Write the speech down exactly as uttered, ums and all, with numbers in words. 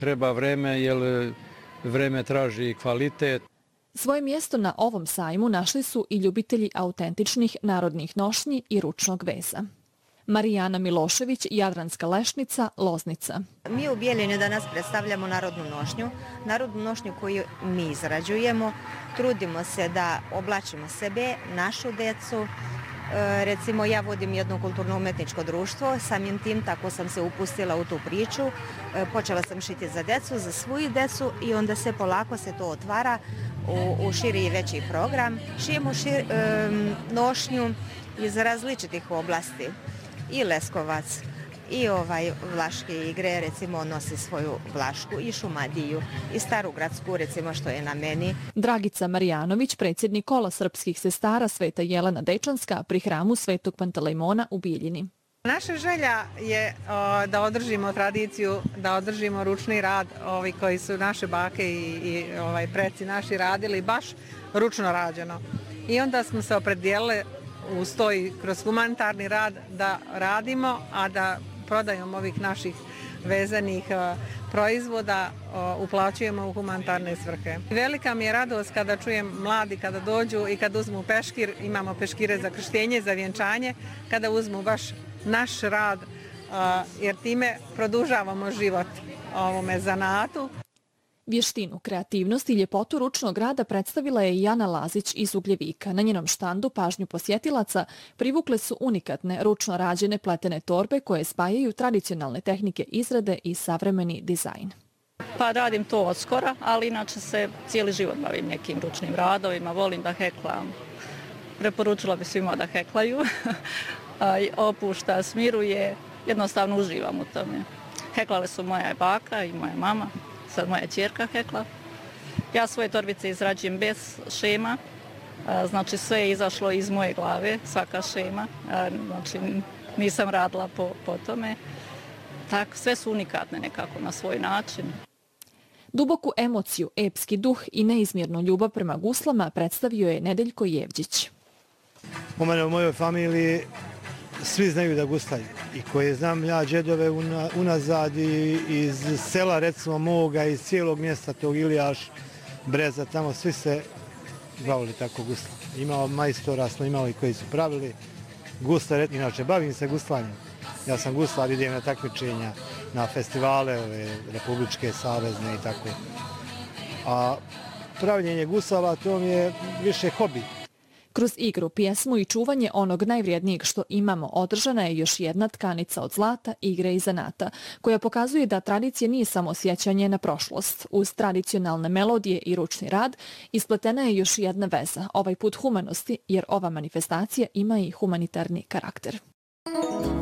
Treba vreme, jer vreme traži kvalitet. Svoje mjesto na ovom sajmu našli su i ljubitelji autentičnih narodnih nošnji i ručnog veza. Marijana Milošević, Jadranska Lešnica, Loznica. Mi u Bijeljini danas predstavljamo narodnu nošnju, narodnu nošnju koju mi izrađujemo. Trudimo se da oblačimo sebe, našu decu. E, recimo, ja vodim jedno kulturno-umetničko društvo, samim tim tako sam se upustila u tu priču. E, počela sam šiti za decu, za svoju decu i onda se polako se to otvara u, u širi i veći program. Šijemo šir, e, nošnju iz različitih oblasti. I Leskovac, i ovaj Vlaške igre, recimo, nosi svoju Vlašku, i Šumadiju, i Starugradsku, recimo, što je na meni. Dragica Marijanović, predsjednik kola srpskih sestara Sveta Jelena Dečanska pri hramu Svetog Pantelejmona u Bijeljini. Naša želja je o, da održimo tradiciju, da održimo ručni rad, ovi koji su naše bake i, i ovaj, preci naši radili, baš ručno rađeno. I onda smo se opredijelili uz to i kroz humanitarni rad da radimo, a da prodajom ovih naših vezanih uh, proizvoda uh, uplaćujemo u humanitarne svrhe. Velika mi je radost kada čujem mladi kada dođu i kada uzmu peškir, imamo peškire za krštenje, za vjenčanje, kada uzmu baš naš rad, uh, jer time produžavamo život ovome zanatu. Vještinu, kreativnost i ljepotu ručnog rada predstavila je Jana Lazić iz Ugljevika. Na njenom štandu pažnju posjetilaca privukle su unikatne, ručno rađene pletene torbe koje spajaju tradicionalne tehnike izrade i savremeni dizajn. Pa radim to od skora, ali inače se cijeli život bavim nekim ručnim radovima, volim da heklam. Preporučila bi svima da heklaju, opušta, smiruje, jednostavno uživam u tome. Heklale su moja baka i moja mama. Sad moja ćerka hekla. Ja svoje torbice izrađujem bez šema, znači sve je izašlo iz moje glave, svaka šema, znači nisam radila po, po tome. Tako, sve su unikatne nekako na svoj način. Duboku emociju, epski duh i neizmjernu ljubav prema guslama predstavio je Nedeljko Jevđić. U mene u mojoj familiji svi znaju da guslaju. I koje znam ja džedove una, unazad i iz sela recimo moga, iz cijelog mjesta tog Ilijaš, Breza, tamo svi se bavili tako gusla. Imao majstora, smo imali koji su pravili gusle, inače bavim se guslanjem. Ja sam guslar, idem na takmičenja, na festivale, ove, republičke, savezne i tako. A pravljenje gusala to mi je više hobi. Kroz igru, pjesmu i čuvanje onog najvrijednijeg što imamo održana je još jedna tkanica od zlata, igre i zanata, koja pokazuje da tradicija nije samo sjećanje na prošlost. Uz tradicionalne melodije i ručni rad ispletena je još jedna veza, ovaj put humanosti, jer ova manifestacija ima i humanitarni karakter.